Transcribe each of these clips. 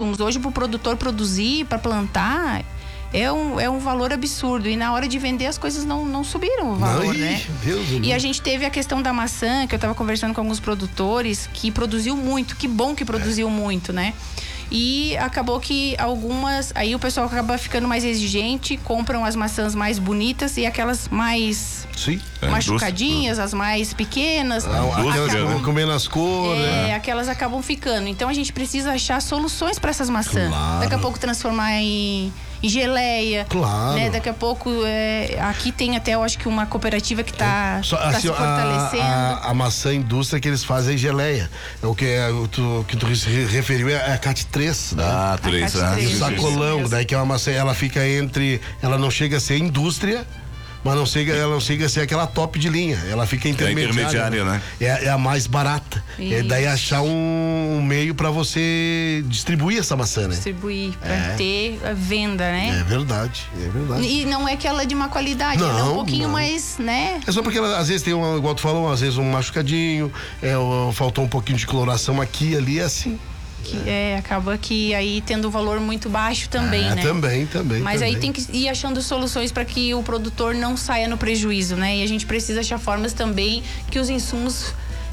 insumos. Hoje, para o produtor produzir, para plantar, é um valor absurdo. E na hora de vender, as coisas não subiram o valor, né? E a gente teve a questão da maçã, que eu estava conversando com alguns produtores, que produziu muito. Que bom que produziu muito, né? E acabou que algumas... Aí o pessoal acaba ficando mais exigente, compram as maçãs mais bonitas e aquelas mais... Sim. Machucadinhas, as mais pequenas. Aquelas comendo as cores. Aquelas acabam ficando. Então a gente precisa achar soluções para essas maçãs. Claro. Daqui a pouco transformar em geleia. Claro. Né? Daqui a pouco, aqui tem até, eu acho que uma cooperativa que tá se fortalecendo. A maçã indústria que eles fazem geleia. O que tu referiu é a CAT 3, né? A sacolão, daí que é uma maçã, ela fica entre, ela não chega a ser indústria, mas ela não chega a ser aquela top de linha, ela fica intermediária, né? É a mais barata. Daí achar um meio para você distribuir essa maçã, né? Distribuir, para ter a venda, né? É verdade. E não é que ela é de má qualidade, ela é um pouquinho mais, né? É só porque ela, às vezes tem igual tu falou, às vezes um machucadinho, faltou um pouquinho de coloração aqui, ali, é assim. Acaba que aí tendo um valor muito baixo também, né? Também. Mas aí tem que ir achando soluções para que o produtor não saia no prejuízo, né? E a gente precisa achar formas também que os insumos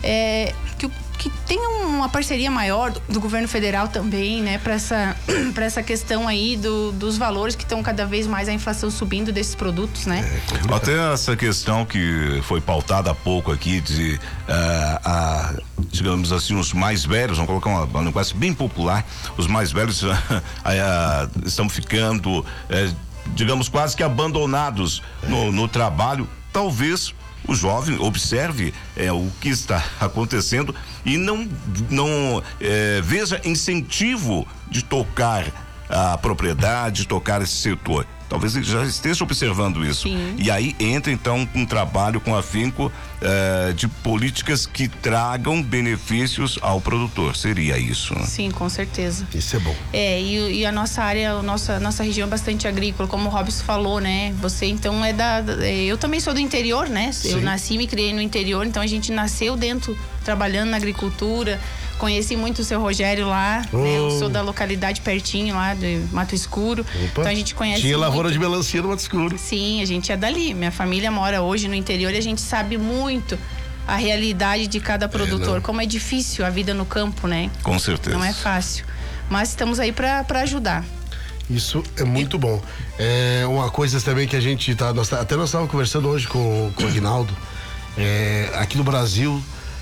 que tenham uma parceria maior do governo federal também, né? Para essa questão aí dos valores que estão cada vez mais a inflação subindo desses produtos, né? Até essa questão que foi pautada há pouco aqui de digamos assim, os mais velhos, vamos colocar uma linguagem bem popular, os mais velhos estão ficando, digamos, quase que abandonados no trabalho. Talvez o jovem observe o que está acontecendo e não veja incentivo de tocar a propriedade, de tocar esse setor. Talvez ele já esteja observando isso. Sim. E aí entra então um trabalho com afinco de políticas que tragam benefícios ao produtor. Seria isso, né? Sim, com certeza. Isso é bom. E a nossa área, nossa região é bastante agrícola, como o Robson falou, né? Você então eu também sou do interior, né? Sim. Eu nasci e me criei no interior, então a gente nasceu trabalhando na agricultura. Conheci muito o seu Rogério lá, né? Eu sou da localidade pertinho lá de Mato Escuro. Opa. Então a gente conhece Tinha muito. lavoura de melancia no Mato Escuro. Sim, a gente é dali. Minha família mora hoje no interior e a gente sabe muito a realidade de cada produtor. Como é difícil a vida no campo, né? Com certeza. Não é fácil. Mas estamos aí para ajudar. Isso é muito bom. Uma coisa também que a gente nós estávamos conversando hoje com o Aguinaldo. Aqui no Brasil,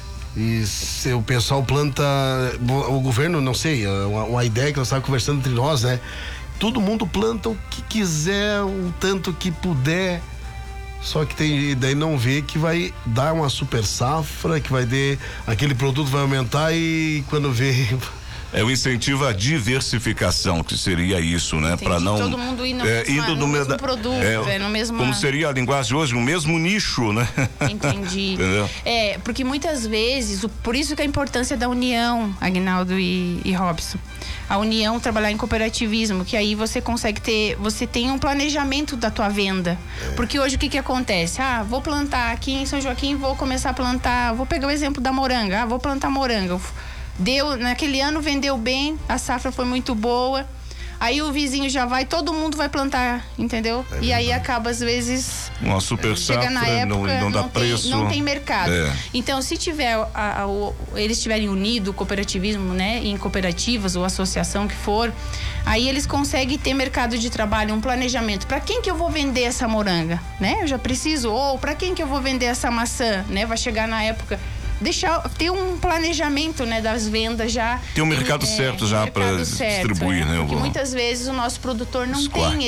e se o pessoal planta, o governo, não sei, uma ideia que nós estávamos conversando entre nós, né? Todo mundo planta o que quiser, o tanto que puder, só que daí não vê que vai dar uma super safra, que aquele produto vai aumentar e quando vê... É o incentivo à diversificação, que seria isso, né? Para não todo mundo ir no mesmo produto, no mesmo. Como seria a linguagem hoje, no mesmo nicho, né? Entendi. Entendeu? Porque muitas vezes, por isso que a importância da união, Aguinaldo e Robson. A união, trabalhar em cooperativismo, que aí você consegue você tem um planejamento da tua venda. Porque hoje o que acontece? Vou plantar aqui em São Joaquim, vou começar a plantar, vou pegar o exemplo da moranga, vou plantar moranga. Naquele ano vendeu bem, a safra foi muito boa. Aí o vizinho já vai, todo mundo vai plantar, entendeu? E aí acaba às vezes uma super safra, na época, não dá preço. Não tem mercado. Então, se tiver eles estiverem unidos, o cooperativismo, né, em cooperativas ou associação que for, aí eles conseguem ter mercado de trabalho, um planejamento. Para quem que eu vou vender essa moranga, né? Eu já preciso. Ou para quem que eu vou vender essa maçã, né? Vai chegar na época. Ter um planejamento, né, das vendas já. Tem um mercado certo já para distribuir, né? Porque muitas vezes o nosso produtor não tem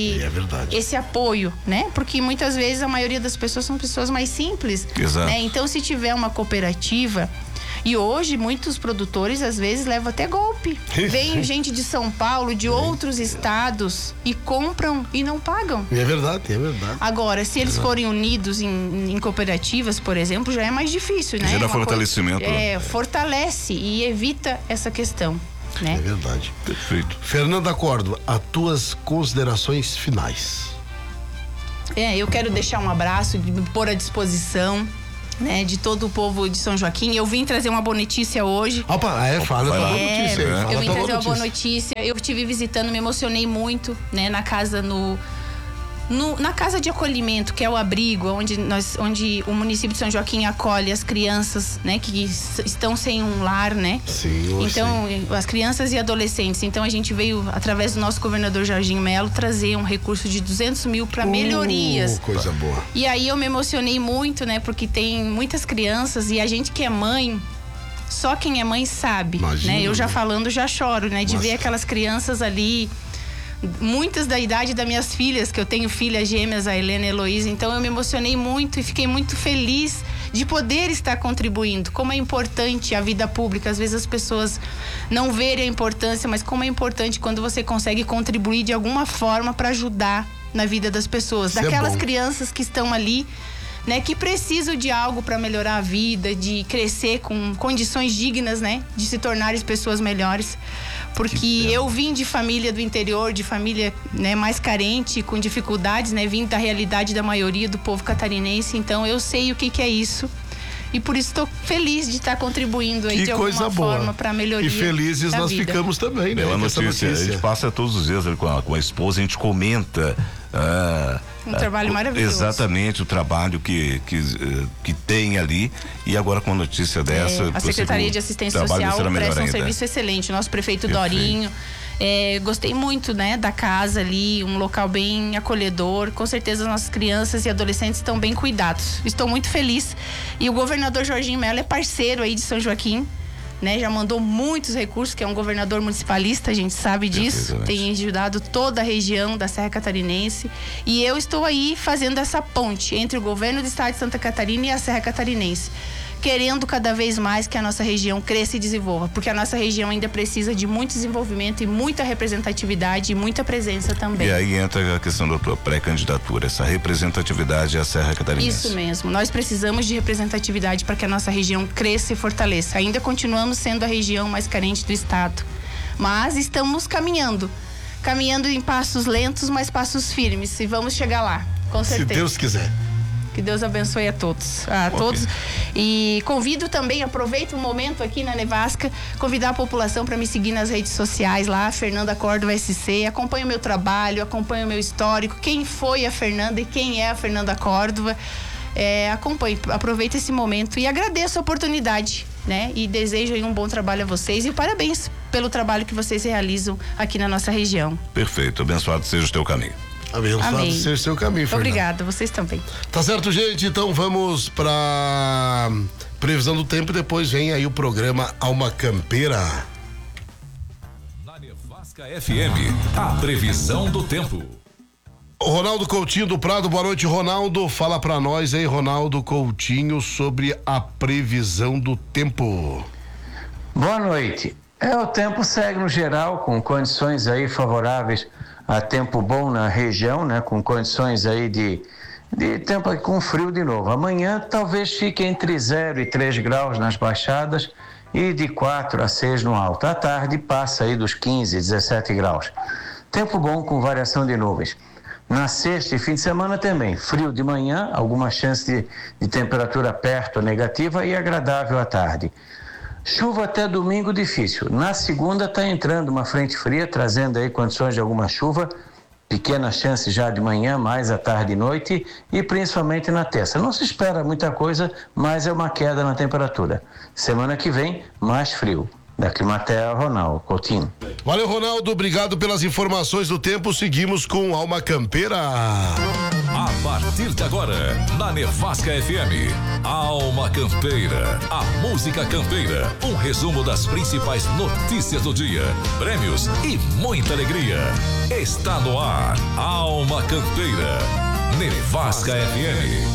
esse apoio, né? Porque muitas vezes a maioria das pessoas são pessoas mais simples. Exato. Né? Então, se tiver uma cooperativa. E hoje, muitos produtores, às vezes, levam até golpe. Vem gente de São Paulo, de outros estados, e compram e não pagam. É verdade. Agora, se eles forem unidos em cooperativas, por exemplo, já é mais difícil, né? Gera fortalecimento. Fortalece e evita essa questão, né? É verdade. Perfeito. Fernanda Córdoba, as tuas considerações finais. Eu quero deixar um abraço, me pôr à disposição. né, de todo o povo de São Joaquim. Eu vim trazer uma boa notícia hoje. Opa, fala a boa notícia. Eu vim trazer uma boa notícia. Eu estive visitando, me emocionei muito, né, na casa na casa de acolhimento, que é o abrigo, onde o município de São Joaquim acolhe as crianças, né, que estão sem um lar, né? Sim, então, as crianças e adolescentes. Então, a gente veio, através do nosso governador Jorginho Melo, trazer um recurso de 200 mil para melhorias. Coisa boa. E aí, eu me emocionei muito, né, porque tem muitas crianças e a gente que é mãe, só quem é mãe sabe, imagina, né? Eu já falando, já choro, né, de ver aquelas crianças ali, muitas da idade das minhas filhas, que eu tenho filhas gêmeas, a Helena e a Heloísa. Então eu me emocionei muito e fiquei muito feliz de poder estar contribuindo. Como é importante a vida pública, às vezes as pessoas não verem a importância, mas como é importante quando você consegue contribuir de alguma forma para ajudar na vida das pessoas, daquelas crianças que estão ali, né, que precisam de algo para melhorar a vida, de crescer com condições dignas, né, de se tornarem pessoas melhores. Porque eu vim de família do interior, de família, né, mais carente, com dificuldades, né, vim da realidade da maioria do povo catarinense, então eu sei o que é isso. E por isso estou feliz de estar contribuindo aí de alguma forma para a melhoria. E felizes da nós vida. Ficamos também, né? É uma notícia. A gente passa todos os dias com a esposa, a gente comenta. Um trabalho maravilhoso. Exatamente, o trabalho que tem ali. E agora com a notícia dessa. A Secretaria de Assistência Social presta um serviço excelente. Nosso prefeito Dorinho. Gostei muito, né, da casa ali, um local bem acolhedor. Com certeza nossas crianças e adolescentes estão bem cuidados. Estou muito feliz. E o governador Jorginho Melo é parceiro aí de São Joaquim, né? Já mandou muitos recursos, que é um governador municipalista, a gente sabe disso. Tem ajudado toda a região da Serra Catarinense. E eu estou aí fazendo essa ponte entre o governo do estado de Santa Catarina e a Serra Catarinense, querendo cada vez mais que a nossa região cresça e desenvolva, porque a nossa região ainda precisa de muito desenvolvimento e muita representatividade e muita presença também. E aí entra a questão da tua pré-candidatura, essa representatividade à Serra Catarinense. Isso mesmo, nós precisamos de representatividade para que a nossa região cresça e fortaleça. Ainda continuamos sendo a região mais carente do estado, mas estamos caminhando em passos lentos, mas passos firmes, e vamos chegar lá, com certeza. Se Deus quiser. Que Deus abençoe a todos. Todos. E convido também, aproveito um momento aqui na Nevasca, convidar a população para me seguir nas redes sociais lá, Fernanda Córdova SC. Acompanhe o meu trabalho, acompanhe o meu histórico, quem foi a Fernanda e quem é a Fernanda Córdova. Acompanhe, aproveite esse momento e agradeço a oportunidade, né? E desejo aí um bom trabalho a vocês e parabéns pelo trabalho que vocês realizam aqui na nossa região. Perfeito, abençoado seja o teu caminho. Abençoado seja o seu caminho, Fernanda. Obrigada, vocês também. Tá certo, gente? Então vamos pra previsão do tempo e depois vem aí o programa Alma Campeira. Na Nevasca FM, a previsão do tempo. Ronaldo Coutinho do Prado, boa noite, Ronaldo. Fala pra nós aí, Ronaldo Coutinho, sobre a previsão do tempo. Boa noite. O tempo segue no geral com condições aí favoráveis a tempo bom na região, né? Com condições aí de tempo aí com frio de novo. Amanhã talvez fique entre 0 e 3 graus nas baixadas e de 4 a 6 no alto. À tarde passa aí dos 15, 17 graus. Tempo bom com variação de nuvens. Na sexta e fim de semana também, frio de manhã, alguma chance de temperatura perto negativa e agradável à tarde. Chuva até domingo difícil. Na segunda está entrando uma frente fria, trazendo aí condições de alguma chuva, pequena chance já de manhã, mais à tarde e noite, e principalmente na terça. Não se espera muita coisa, mas é uma queda na temperatura. Semana que vem, mais frio. Da Climatea, Ronaldo Coutinho. Valeu, Ronaldo, obrigado pelas informações do tempo. Seguimos com Alma Campeira. A partir de agora, na Nevasca FM, Alma Campeira, a música campeira, um resumo das principais notícias do dia, prêmios e muita alegria. Está no ar, Alma Campeira, Nevasca FM.